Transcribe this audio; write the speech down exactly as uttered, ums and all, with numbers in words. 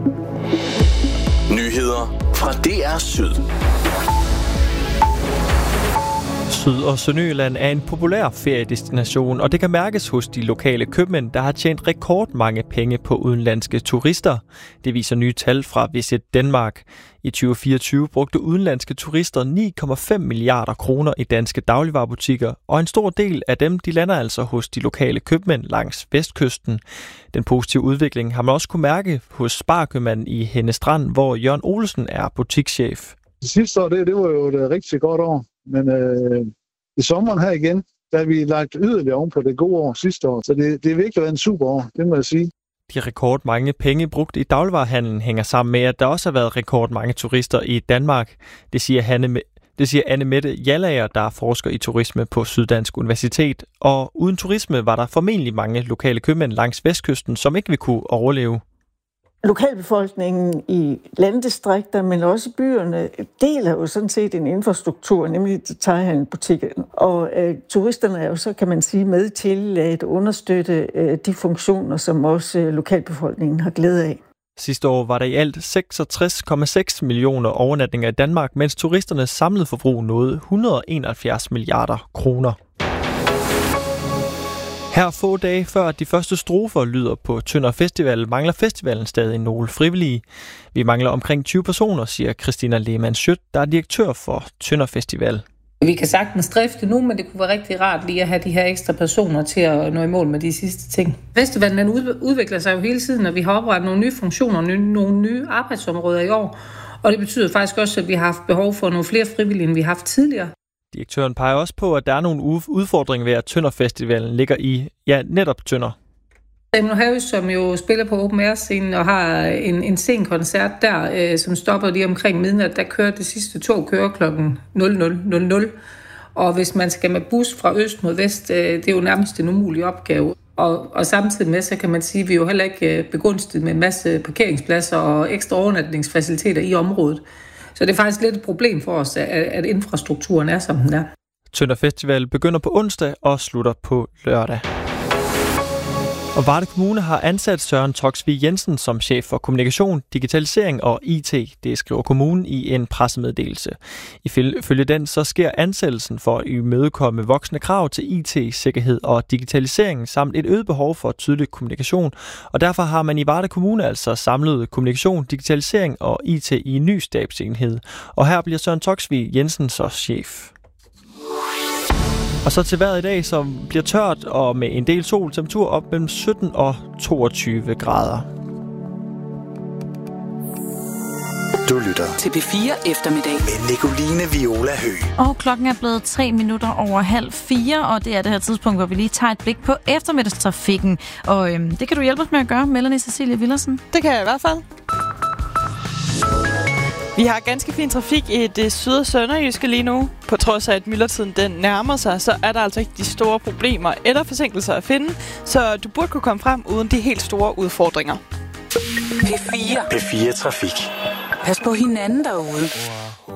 Nyheder fra D R Syd. Syd- og Sønderjylland er en populær feriedestination, og det kan mærkes hos de lokale købmænd, der har tjent rekordmange penge på udenlandske turister. Det viser nye tal fra Visit Denmark. I tyve fireogtyve brugte udenlandske turister ni komma fem milliarder kroner i danske dagligvarebutikker, og en stor del af dem de lander altså hos de lokale købmænd langs vestkysten. Den positive udvikling har man også kunne mærke hos Sparkøbmanden i Henne Strand, hvor Jørgen Olsen er butikschef. Sidste år, det, det var jo et rigtig godt år. Men øh, i sommeren her igen, der har vi lagt yderligere oven på det gode år sidste år. Så det, det er virkelig været en super år, det må jeg sige. De rekordmange penge brugt i dagligvarehandlen hænger sammen med, at der også har været rekordmange turister i Danmark. Det siger, Hanne, det siger Anne Mette Jallager, der er forsker i turisme på Syddansk Universitet. Og uden turisme var der formentlig mange lokale købmænd langs vestkysten, som ikke ville kunne overleve. Lokalbefolkningen i landdistrikter, men også byerne, deler jo sådan set en infrastruktur, nemlig detailhandelsbutikkerne. Og øh, turisterne er jo så, kan man sige, med til at understøtte øh, de funktioner, som også øh, lokalbefolkningen har glæde af. Sidste år var der i alt seksogtres komma seks millioner overnatninger i Danmark, mens turisternes samlede forbrug nåede et hundrede og enoghalvfjerds milliarder kroner. Her få dage før de første strofer lyder på Tønder Festival, mangler festivalen stadig nogle frivillige. Vi mangler omkring tyve personer, siger Christina Lehmann-Schødt, der er direktør for Tønder Festival. Vi kan sagtens drifte nu, men det kunne være rigtig rart lige at have de her ekstra personer til at nå i mål med de sidste ting. Festivalen den udvikler sig jo hele tiden, og vi har oprettet nogle nye funktioner, nogle nye arbejdsområder i år. Og det betyder faktisk også, at vi har haft behov for nogle flere frivillige, end vi har haft tidligere. Direktøren peger også på, at der er nogle udfordringer ved, at Tønder Festivalen ligger i, ja, netop Tønder. Emno Harris, som jo spiller på Open Air-scenen og har en, en sen koncert der, øh, som stopper lige omkring midnat, der kører det sidste tog kører klokken nul nul nul nul. Og hvis man skal med bus fra øst mod vest, øh, det er jo nærmest en umulig opgave. Og, og samtidig med, så kan man sige, at vi er jo heller ikke begunstiget med en masse parkeringspladser og ekstra overnatningsfaciliteter i området. Så det er faktisk lidt et problem for os, at, at infrastrukturen er, som den er. Tønder Festival begynder på onsdag og slutter på lørdag. Og Varde Kommune har ansat Søren Toksvig Jensen som chef for kommunikation, digitalisering og I T. Det skriver kommunen i en pressemeddelelse. Ifølge den så sker ansættelsen for at imødekomme voksne krav til I T, sikkerhed og digitalisering samt et øget behov for tydelig kommunikation. Og derfor har man i Varde Kommune altså samlet kommunikation, digitalisering og I T i en ny stabsenhed. Og her bliver Søren Toksvig Jensen så chef. Og så til vejret i dag, som bliver tørt og med en del sol, temperatur op mellem sytten og toogtyve grader. Du lytter til P fire eftermiddag med Nicoline Viola Høgh. Og klokken er blevet tre minutter over halv fire, og det er det her tidspunkt, hvor vi lige tager et blik på eftermiddagstrafikken. Og øhm, det kan du hjælpe os med at gøre, Melanie Cecilie Villersen. Det kan jeg i hvert fald. Vi har ganske fin trafik i det syd- og sønderjyske lige nu. På trods af, at myldretiden den nærmer sig, så er der altså ikke de store problemer eller forsinkelser at finde. Så du burde kunne komme frem uden de helt store udfordringer. P fire. P fire Trafik. Pas på hinanden derude.